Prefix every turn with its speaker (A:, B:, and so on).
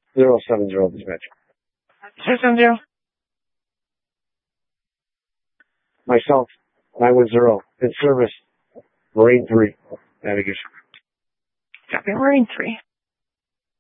A: 070 dispatch.
B: 070.
A: Myself, 910, in service, Marine 3, navigation.
B: Copy, Marine 3.